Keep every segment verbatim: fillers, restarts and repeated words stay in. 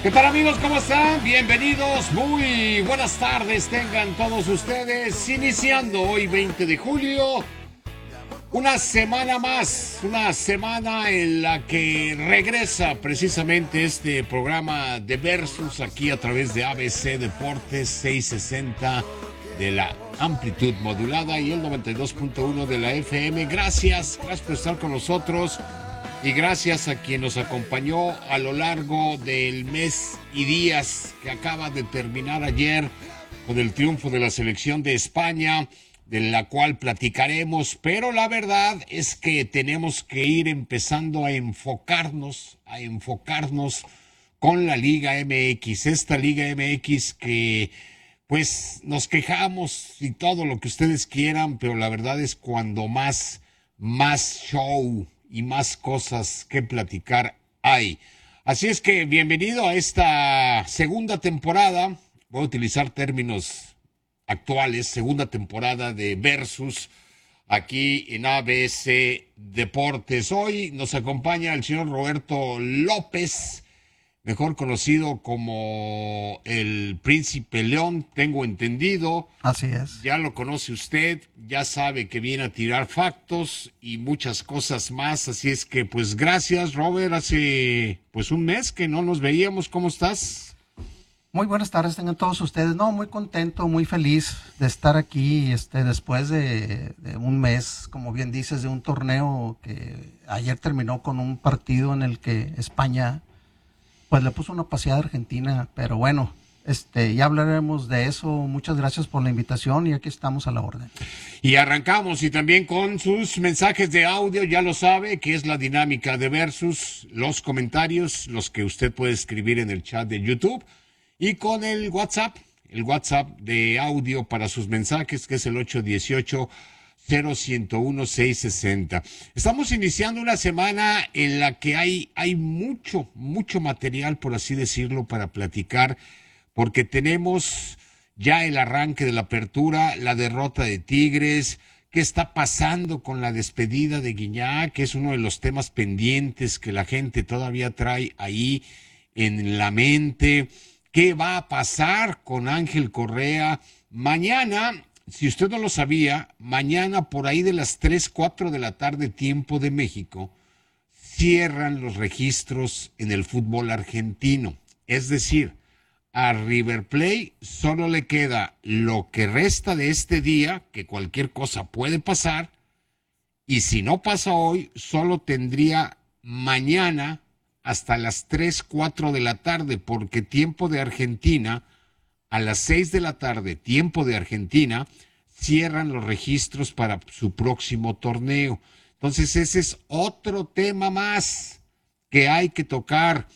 ¿Qué tal, amigos? ¿Cómo están? Bienvenidos, muy buenas tardes tengan todos ustedes, iniciando hoy veinte de julio, una semana más, una semana en la que regresa precisamente este programa de Versus aquí a través de A B C Deportes seiscientos sesenta de la amplitud modulada y el noventa y dos punto uno de la F M. Gracias, gracias por estar con nosotros. Y gracias a quien nos acompañó a lo largo del mes y días que acaba de terminar ayer con el triunfo de la selección de España, de la cual platicaremos, pero la verdad es que tenemos que ir empezando a enfocarnos, a enfocarnos con la Liga M X, esta Liga M X que pues nos quejamos y todo lo que ustedes quieran, pero la verdad es cuando más, más show y más cosas que platicar hay. Así es que bienvenido a esta segunda temporada, voy a utilizar términos actuales, segunda temporada de Versus, aquí en A B C Deportes. Hoy nos acompaña el señor Roberto López, mejor conocido como el Príncipe León, tengo entendido. Así es. Ya lo conoce usted, ya sabe que viene a tirar factos y muchas cosas más, así es que pues gracias, Robert. Hace pues un mes que no nos veíamos, ¿cómo estás? Muy buenas tardes tengan todos ustedes. No, muy contento, muy feliz de estar aquí este, después de, de un mes, como bien dices, de un torneo que ayer terminó con un partido en el que España pues le puso una paseada a Argentina, pero bueno, este, ya hablaremos de eso. Muchas gracias por la invitación y aquí estamos a la orden. Y arrancamos y también con sus mensajes de audio, ya lo sabe, que es la dinámica de Versus, los comentarios, los que usted puede escribir en el chat de YouTube, y con el WhatsApp, el WhatsApp de audio para sus mensajes, que es el ocho uno ocho, cero uno uno, seis seis cero. Estamos iniciando una semana en la que hay, hay mucho, mucho material, por así decirlo, para platicar, porque tenemos ya el arranque de la apertura, la derrota de Tigres, qué está pasando con la despedida de Guiñac, que es uno de los temas pendientes que la gente todavía trae ahí en la mente, qué va a pasar con Ángel Correa. Mañana, si usted no lo sabía, mañana por ahí de las tres, cuatro de la tarde, tiempo de México, cierran los registros en el fútbol argentino. Es decir, a River Plate solo le queda lo que resta de este día, que cualquier cosa puede pasar, y si no pasa hoy, solo tendría mañana hasta las tres, cuatro de la tarde, porque tiempo de Argentina, a las seis de la tarde, tiempo de Argentina, cierran los registros para su próximo torneo. Entonces ese es otro tema más que hay que tocar.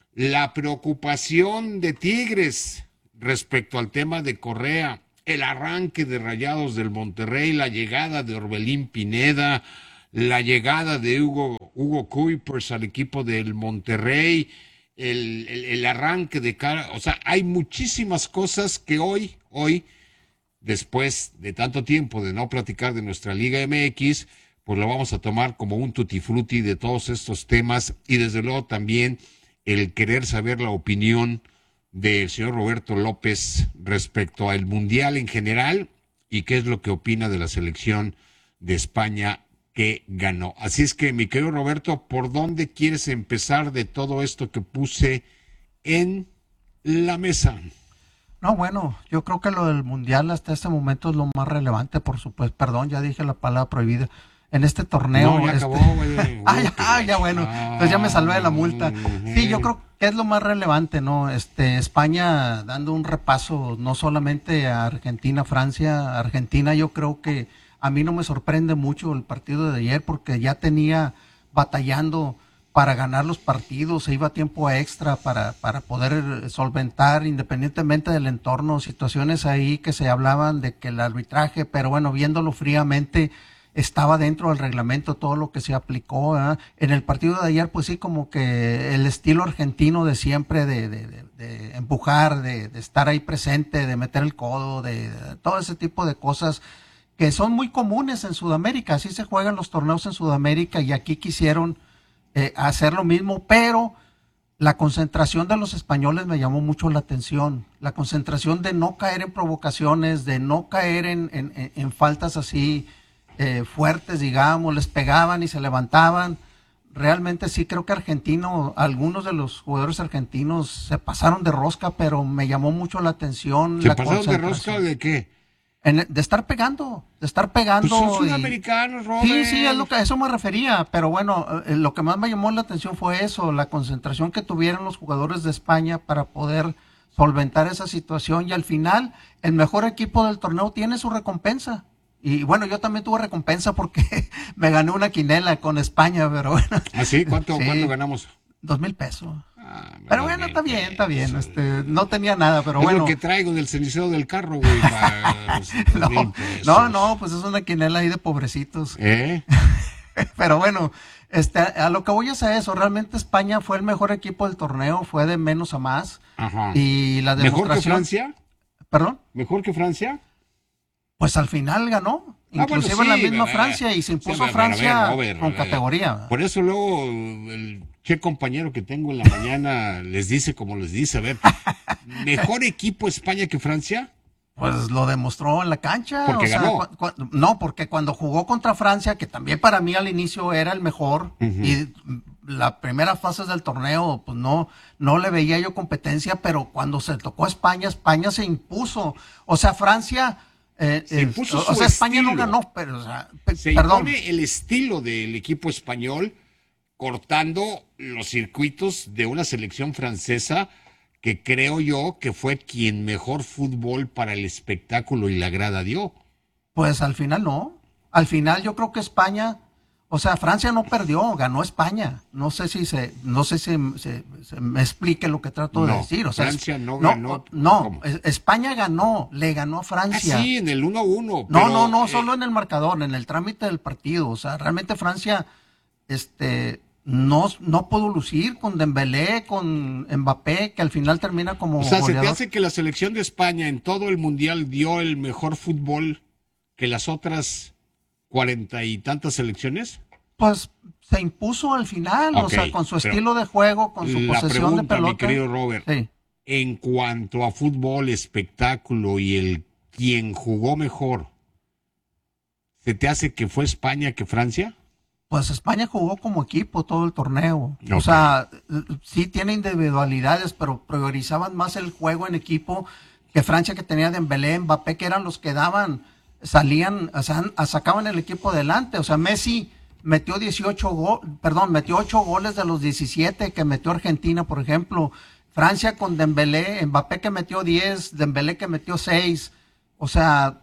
La preocupación de Tigres respecto al tema de Correa, el arranque de Rayados del Monterrey, la llegada de Orbelín Pineda, la llegada de Hugo, Hugo Kuipers al equipo del Monterrey, El, el, el arranque de cara, o sea, hay muchísimas cosas que hoy, hoy, después de tanto tiempo de no platicar de nuestra Liga M X, pues lo vamos a tomar como un tutti frutti de todos estos temas y desde luego también el querer saber la opinión del señor Roberto López respecto al Mundial en general y qué es lo que opina de la selección de España que ganó. Así es que, mi querido Roberto, ¿por dónde quieres empezar de todo esto que puse en la mesa? No, bueno, yo creo que lo del Mundial hasta este momento es lo más relevante, por supuesto. Perdón, ya dije la palabra prohibida. En este torneo... No, ya este... acabó, güey. ah, ya, ah, ya, bueno. Entonces ya me salvé de la multa. Sí, yo creo que es lo más relevante, ¿no? Este, España dando un repaso no solamente a Argentina, Francia, Argentina, yo creo que a mí no me sorprende mucho el partido de ayer porque ya tenía batallando para ganar los partidos, se iba a tiempo extra para, para poder solventar, independientemente del entorno, situaciones ahí que se hablaban de que el arbitraje, pero bueno, viéndolo fríamente, estaba dentro del reglamento todo lo que se aplicó, ¿eh? En el partido de ayer, pues sí, como que el estilo argentino de siempre, de, de, de, de empujar, de, de estar ahí presente, de meter el codo, de, de todo ese tipo de cosas que son muy comunes en Sudamérica. Así se juegan los torneos en Sudamérica y aquí quisieron eh, hacer lo mismo, pero La concentración de los españoles me llamó mucho la atención. La concentración de no caer en provocaciones, de no caer en, en, en, en faltas así eh, fuertes, digamos, les pegaban y se levantaban. Realmente sí creo que argentino, algunos de los jugadores argentinos se pasaron de rosca, pero me llamó mucho la atención. ¿Se la pasaron de rosca de qué? En, de estar pegando, de estar pegando. Pues son y, sudamericanos, Robert. Sí, sí, es lo que, a eso me refería, pero bueno, eh, lo que más me llamó la atención fue eso, la concentración que tuvieron los jugadores de España para poder solventar esa situación y al final el mejor equipo del torneo tiene su recompensa. Y bueno, yo también tuve recompensa porque me gané una quinela con España, pero bueno. ¿Ah, sí? ¿Cuánto, Sí. ¿cuánto ganamos? Dos mil pesos. Ah, Pero bueno, está bien, está bien. Este, no tenía nada, pero es bueno. lo que traigo del cenicero del carro, güey. Para los dos No, mil pesos. no, no, pues es una quinela ahí de pobrecitos. ¿Eh? Pero bueno, este, a lo que voy es a eso. Realmente España fue el mejor equipo del torneo, fue de menos a más. Ajá. Y la ¿Mejor que demostración. Francia? ¿Perdón? ¿Mejor que Francia? Pues al final ganó. Ah, bueno, Inclusive sí, la misma ¿verdad? Francia y se Sí, impuso a ver, Francia a ver, Robert, con eh, categoría. Por eso luego el che compañero que tengo en la mañana les dice como les dice. A ver, ¿mejor equipo España que Francia? Pues lo demostró en la cancha. Porque o sea, ganó. cu- cu- no, porque cuando jugó contra Francia, que también para mí al inicio era el mejor, Ujú. y las primeras fases del torneo, pues no, no le veía yo competencia, pero cuando se tocó a España, España se impuso. O sea, Francia, eh, Se eh, impuso o su sea, España no estilo. ganó, pero, o sea, pe- Se perdón. impone el estilo del equipo español cortando los circuitos de una selección francesa que creo yo que fue quien mejor fútbol para el espectáculo y la grada dio. Pues al final no. Al final yo creo que España, o sea, Francia no perdió, ganó España. No sé si se, no sé si se, se me explique lo que trato de No, decir. O sea, Francia es- no no, ganó. no, ¿Cómo? es- España ganó, le ganó a Francia. Ah, sí, en el uno a uno. No, pero, no, no, eh, solo en el marcador, en el trámite del partido. O sea, realmente Francia, este, no, no pudo lucir con Dembélé, con Mbappé, que al final termina como O sea, ¿se te goleador. hace que la selección de España en todo el mundial dio el mejor fútbol que las otras cuarenta y tantas selecciones? Pues se impuso al final, o Ok, sea, con su pero estilo de juego, con su La posesión de pregunta, mi pelota. querido Robert, Sí. en cuanto a fútbol, espectáculo y el quien jugó mejor, ¿se te hace que fue España que Francia? Pues España jugó como equipo todo el torneo. O Ok. sea, sí tiene individualidades, pero priorizaban más el juego en equipo que Francia, que tenía Dembélé, Mbappé, que eran los que daban, salían, o sea, sacaban el equipo adelante. O sea, Messi metió dieciocho goles, perdón, metió ocho goles de los diecisiete que metió Argentina, por ejemplo. Francia con Dembélé, Mbappé que metió diez, Dembélé que metió seis. O sea,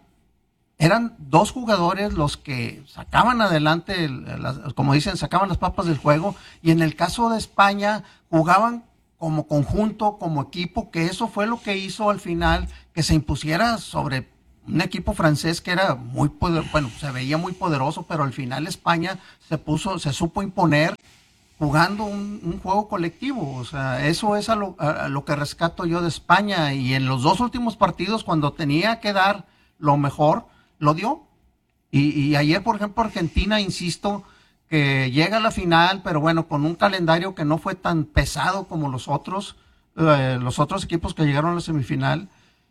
eran dos jugadores los que sacaban adelante, el- las- como dicen, sacaban las papas del juego. Y en el caso de España, jugaban como conjunto, como equipo, que eso fue lo que hizo al final que se impusiera sobre un equipo francés que era muy poder, bueno, se veía muy poderoso, pero al final España se puso, se supo imponer jugando un, un juego colectivo. O sea, eso es a lo, a- a lo que rescato yo de España. Y en los dos últimos partidos, cuando tenía que dar lo mejor, lo dio. Y, y ayer, por ejemplo, Argentina, insisto, que llega a la final, pero bueno, con un calendario que no fue tan pesado como los otros, eh, los otros equipos que llegaron a la semifinal.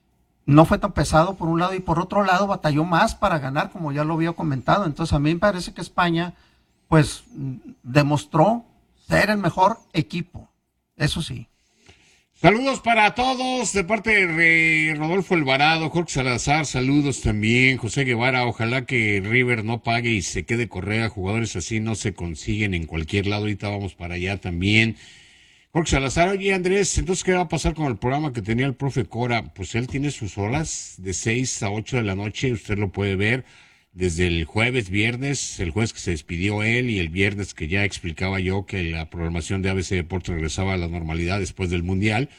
No fue tan pesado por un lado y por otro lado batalló más para ganar, como ya lo había comentado. Entonces a mí me parece que España, pues, mm, demostró ser el mejor equipo. Eso sí. Saludos para todos de parte de Re- Rodolfo Alvarado, Jorge Salazar, saludos también, José Guevara, ojalá que River no pague y se quede Correa, jugadores así no se consiguen en cualquier lado, ahorita vamos para allá también. Jorge Salazar, oye Andrés, entonces ¿qué va a pasar con el programa que tenía el profe Cora? Pues él tiene sus horas de seis a ocho de la noche, usted lo puede ver desde el jueves, viernes, el jueves que se despidió él y el viernes que ya explicaba yo que la programación de A B C Deportes regresaba a la normalidad después del Mundial.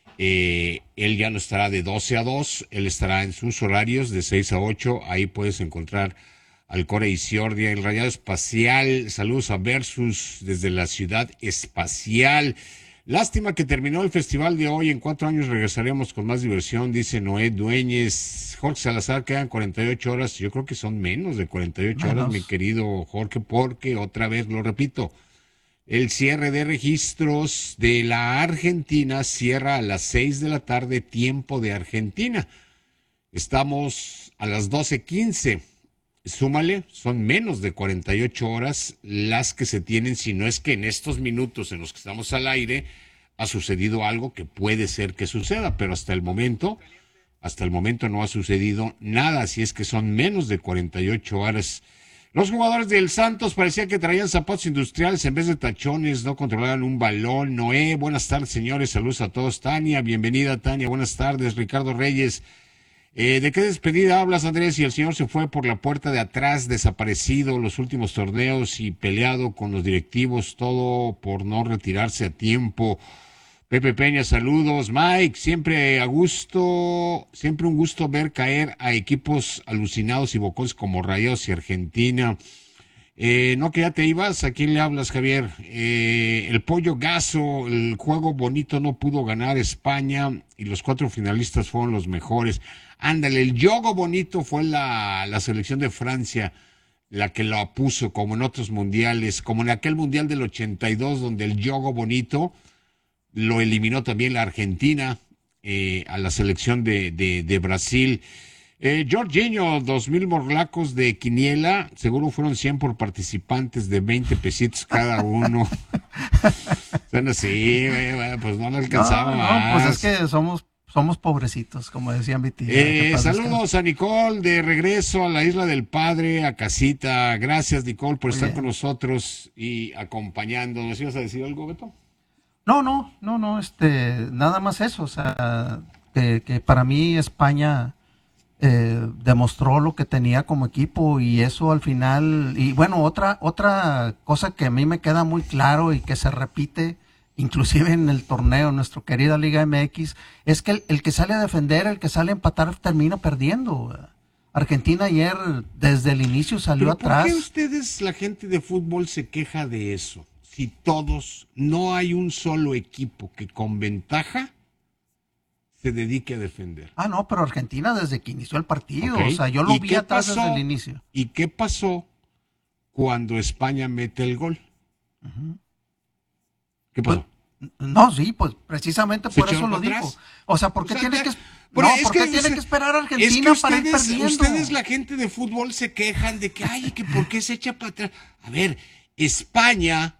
Eh, él ya no estará de doce a dos, él estará en sus horarios de seis a ocho, ahí puedes encontrar al Core Isiordia, el Rayado Espacial, saludos a Versus desde la Ciudad Espacial. Lástima que terminó el festival de hoy, en cuatro años regresaremos con más diversión, dice Noé Dueñez. Jorge Salazar, quedan cuarenta y ocho horas, yo creo que son menos de cuarenta y ocho horas, Menos. mi querido Jorge, porque otra vez lo repito, El cierre de registros de la Argentina cierra a las seis de la tarde, tiempo de Argentina. Estamos a las doce quince. Súmale, son menos de cuarenta y ocho horas las que se tienen, si no es que en estos minutos en los que estamos al aire ha sucedido algo que puede ser que suceda, pero hasta el momento, hasta el momento no ha sucedido nada, así es que son menos de cuarenta y ocho horas. Los jugadores del Santos parecía que traían zapatos industriales en vez de tachones, no controlaban un balón. Noé, buenas tardes, señores, saludos a todos. Tania, bienvenida, Tania, buenas tardes. Ricardo Reyes, eh, ¿de qué despedida hablas, Andrés? Si el señor se fue por la puerta de atrás, desaparecido los últimos torneos y peleado con los directivos, todo por no retirarse a tiempo. Pepe Peña, saludos. Mike, siempre a gusto, siempre un gusto ver caer a equipos alucinados y bocos como Rayados y Argentina. Eh, no, que ya te ibas. ¿A quién le hablas, Javier? Eh, el Pollo Gaso, el juego bonito no pudo ganar España y los cuatro finalistas fueron los mejores. Ándale, el Yogo Bonito fue la, la selección de Francia la que lo puso, como en otros mundiales, como en aquel mundial del ochenta y dos, donde el Yogo Bonito lo eliminó también la Argentina eh, a la selección de, de, de Brasil. Eh, Jorginho, dos mil morlacos de quiniela, seguro fueron cien por participantes de veinte pesitos cada uno. Son así, pues no le alcanzaba no, no, más. pues es que somos, somos pobrecitos, como decía mi tía. Eh, saludos a Nicole, de regreso a la Isla del Padre, a casita. Gracias, Nicole, por estar con nosotros y acompañándonos. ¿Ibas a decir algo, Beto? No, no, no, no, este, nada más eso, o sea, que, que para mí España eh, demostró lo que tenía como equipo y eso al final, y bueno, otra, otra cosa que a mí me queda muy claro y que se repite, inclusive en el torneo, nuestra querida Liga M X, es que el, el que sale a defender, el que sale a empatar, termina perdiendo. Argentina ayer, desde el inicio, salió ¿Pero atrás. ¿por qué ustedes, la gente de fútbol, se queja de eso? Si todos, no hay un solo equipo que con ventaja se dedique a defender. Ah, no, pero Argentina desde que inició el partido, Okay. o sea, yo lo ¿Y vi qué atrás pasó? desde el inicio. ¿Y qué pasó cuando España mete el gol? Uh-huh. ¿Qué pasó? Pues, no, sí, pues precisamente por eso lo dijo. Atrás? O sea, ¿por qué O sea, tiene te, que, pero no, es ¿por que, qué tiene es, que esperar a Argentina es que ustedes, para ir perdiendo? Ustedes, la gente de fútbol, se quejan de que, ay, que por qué se echa para atrás. A ver, España,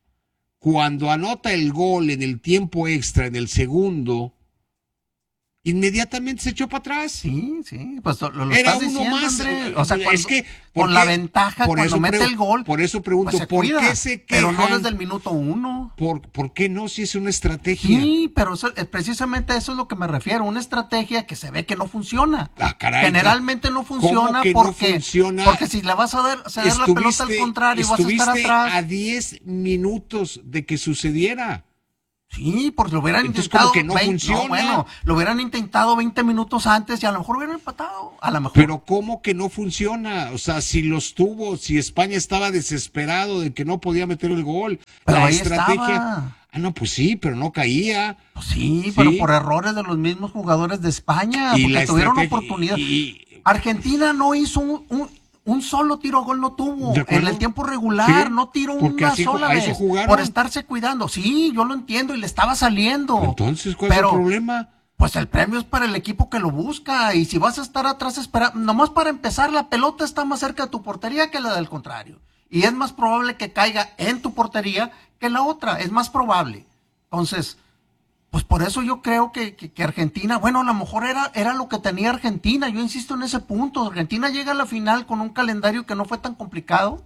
cuando anota el gol en el tiempo extra, en el segundo, inmediatamente se echó para atrás. Sí, sí, pues lo, lo Era estás uno diciendo, más. André. O sea, cuando, es que, con qué? la ventaja, por cuando eso mete el gol, por eso pregunto, pues se ¿por cuida, qué se quejan? pero no desde el minuto uno. ¿Por, ¿Por qué no? Si es una estrategia. Sí, pero eso, precisamente eso es lo que me refiero, una estrategia que se ve que no funciona. Ah, caray, generalmente no funciona que porque, no funciona? porque si le vas a dar, ceder la pelota al contrario, vas a estar atrás. a diez minutos de que sucediera. Sí, porque lo hubieran Entonces, intentado. como que no veinte, funciona. No, bueno, lo hubieran intentado veinte minutos antes y a lo mejor hubieran empatado. A lo mejor. Pero ¿cómo que no funciona? O sea, si los tuvo, si España estaba desesperado de que no podía meter el gol, pero la ahí estrategia. Estaba. Ah, no, pues sí, pero no caía. Pues sí, sí, pero por errores de los mismos jugadores de España, y porque la tuvieron oportunidad. Y... Argentina no hizo un, un Un solo tiro a gol no tuvo en el tiempo regular, sí, no tiró una así, sola vez por estarse cuidando. Sí, yo lo entiendo y le estaba saliendo. Entonces, ¿cuál pero, es el problema? Pues el premio es para el equipo que lo busca y si vas a estar atrás esperando, nomás para empezar, la pelota está más cerca de tu portería que la del contrario. Y es más probable que caiga en tu portería que la otra, es más probable. Entonces, pues por eso yo creo que, que, que Argentina, bueno, a lo mejor era, era lo que tenía Argentina, yo insisto en ese punto. Argentina llega a la final con un calendario que no fue tan complicado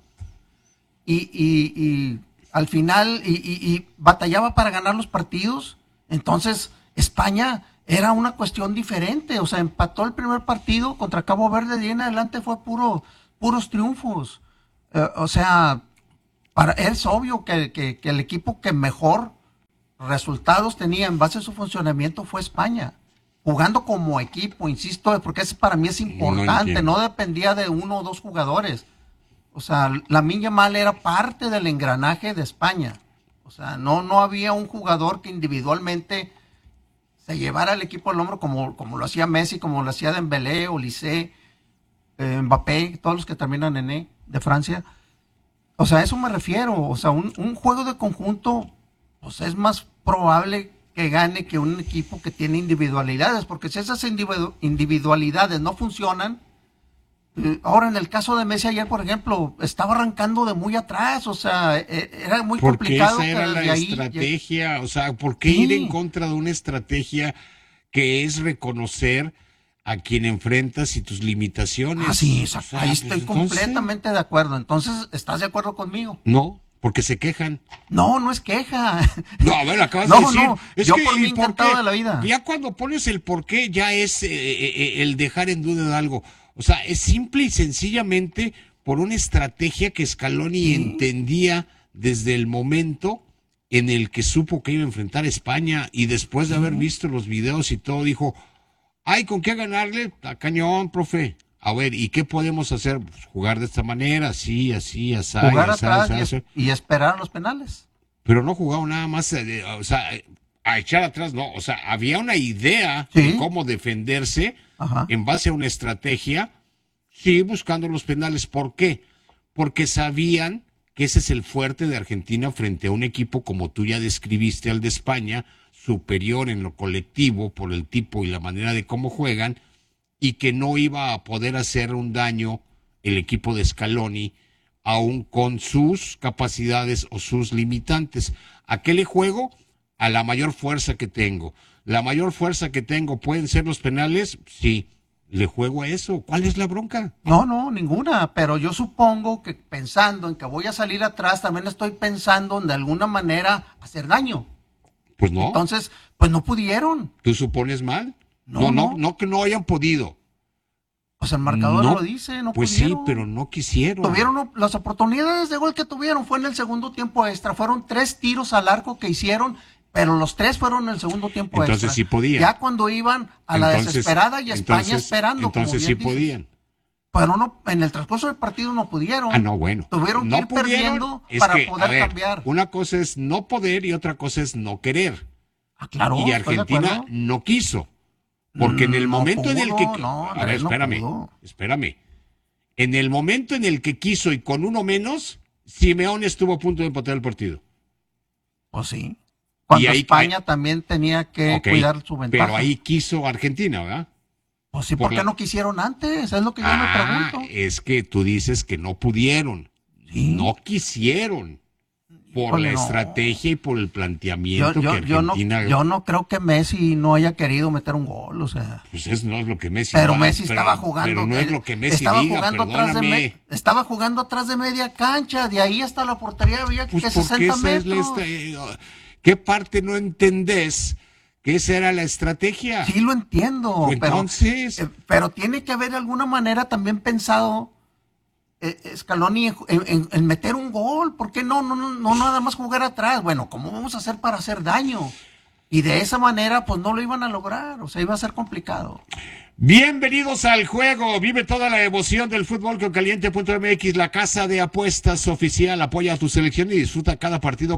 y, y, y al final y, y, y batallaba para ganar los partidos. Entonces España era una cuestión diferente, o sea, empató el primer partido contra Cabo Verde y en adelante fue puro, puros triunfos. Eh, o sea, para, es obvio que, que, que el equipo que mejor resultados tenía en base a su funcionamiento fue España, jugando como equipo, insisto, porque eso para mí es importante, no, no dependía de uno o dos jugadores. O sea, Lamine Yamal era parte del engranaje de España. O sea, no, no había un jugador que individualmente se llevara al equipo al hombro como, como lo hacía Messi, como lo hacía Dembélé, Olise, eh, Mbappé, todos los que terminan en E de Francia. O sea, a eso me refiero. O sea, un, un juego de conjunto, pues es más probable que gane que un equipo que tiene individualidades, porque si esas individu individualidades no funcionan, eh, ahora en el caso de Messi ayer, por ejemplo, estaba arrancando de muy atrás, o sea, eh, era muy Porque complicado. esa era que la desde ahí, estrategia, o sea, ¿por qué sí. ir en contra de una estrategia que es reconocer a quien enfrentas y tus limitaciones? Ah, sí, O sea, ahí pues, estoy entonces, completamente de acuerdo. Entonces, ¿estás de acuerdo conmigo? no, porque se quejan. No, no es queja. No, a ver, acabas No, de decir. no, Es yo que, por mí ¿y por encantado qué? de la vida. Ya cuando pones el por qué, ya es eh, eh, el dejar en duda de algo. O sea, es simple y sencillamente por una estrategia que Scaloni Sí. entendía desde el momento en el que supo que iba a enfrentar a España y después de haber visto los videos y todo, dijo, ay, ¿con qué ganarle? A cañón, profe. A ver, ¿y qué podemos hacer? Pues jugar de esta manera, así, así, así, Jugar así, atrás así, y, así. es- y esperar los penales. Pero no jugaban nada más, eh, o sea, eh, a echar atrás, no. O sea, había una idea Sí. de cómo defenderse Ajá. en base a una estrategia, sí, buscando los penales. ¿Por qué? Porque sabían que ese es el fuerte de Argentina frente a un equipo como tú ya describiste al de España, superior en lo colectivo por el tipo y la manera de cómo juegan, y que no iba a poder hacer un daño el equipo de Scaloni, aún con sus capacidades o sus limitantes. ¿A qué le juego? A la mayor fuerza que tengo. La mayor fuerza que tengo, ¿pueden ser los penales? Sí. Le juego a eso. ¿Cuál es la bronca? No, no, ninguna, pero yo supongo que pensando en que voy a salir atrás, también estoy pensando en de alguna manera hacer daño. Pues no. Entonces, pues no pudieron. ¿Tú supones mal? No, No, no, no. no que no hayan podido. Pues el marcador No, lo dice, no Pues pudieron. sí, pero no quisieron. Tuvieron op- las oportunidades de gol que tuvieron, fue en el segundo tiempo extra. Fueron tres tiros al arco que hicieron, pero los tres fueron en el segundo tiempo Entonces extra. sí podían. Ya cuando iban a la Entonces- desesperada y España entonces- esperando. como Entonces bien sí dices. podían. Pero no, en el transcurso del partido no pudieron. Ah, no, bueno. Tuvieron que no ir perdiendo es para que, poder a ver, cambiar. Una cosa es no poder y otra cosa es no querer. Ah, claro, y ¿estás de Argentina acuerdo? no quiso. Porque en el No momento en el que... pudo, no, a ver, Andrés, no espérame, pudo. espérame. En el momento en el que quiso y con uno menos, Simeone estuvo a punto de empatar el partido. Pues sí. Cuando Y ahí- España ahí- también tenía que Ok, cuidar su ventaja. pero ahí quiso Argentina, ¿verdad? Pues sí, por ¿por qué la- no quisieron antes? Es lo que yo Ah, me pregunto. es que tú dices que no pudieron. Sí. No quisieron. Por Híjole, la no. estrategia y por el Yo, planteamiento yo, que yo, no, Argentina... yo no creo que Messi no haya querido meter un gol, o sea. Pues eso no es lo que Messi Pero va- Messi pero- estaba jugando. Pero no es él lo que Messi estaba diga, jugando atrás de perdóname. me- Estaba jugando atrás de media cancha, de ahí hasta la portería había Pues que porque sesenta esa es la metros. estra- eh, ¿Qué parte no entendés que esa era la estrategia? Sí lo entiendo, Pues entonces- pero, eh, pero tiene que haber de alguna manera también pensado eh, Scaloni en, en- en meter un gol. ¿Por qué no, no, no, no nada más jugar atrás? Bueno, ¿cómo vamos a hacer para hacer daño? Y de esa manera, pues no lo iban a lograr, o sea, iba a ser complicado. Bienvenidos al juego. Vive toda la emoción del fútbol con caliente punto m x, la casa de apuestas oficial. Apoya a tu selección y disfruta cada partido